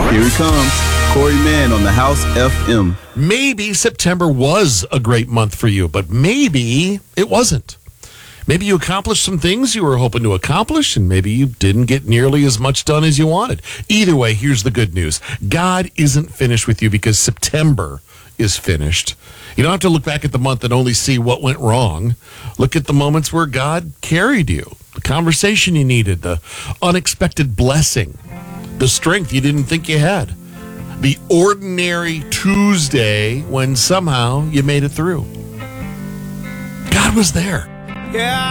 Here he comes. Corey Mann on the House FM. Maybe September was a great month for you, but maybe it wasn't. Maybe you accomplished some things you were hoping to accomplish, and maybe you didn't get nearly as much done as you wanted. Either way, here's the good news. God isn't finished with you because September is finished. You don't have to look back at the month and only see what went wrong. Look at the moments where God carried you, the conversation you needed, the unexpected blessing, the strength you didn't think you had, the ordinary Tuesday when somehow you made it through. God was there. Yeah.